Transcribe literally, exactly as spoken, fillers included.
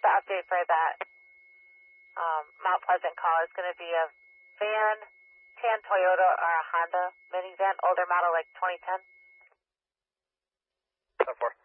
the update for that um, Mount Pleasant call is going to be a van, tan Toyota, or a Honda minivan, older model like twenty ten. ten four.